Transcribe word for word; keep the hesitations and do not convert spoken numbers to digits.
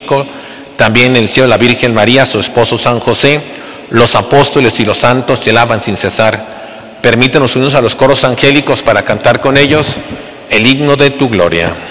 Pontífico, también en el cielo la Virgen María, su esposo San José, los apóstoles y los santos te alaban sin cesar. Permítenos unirnos a los coros angélicos para cantar con ellos el himno de tu gloria.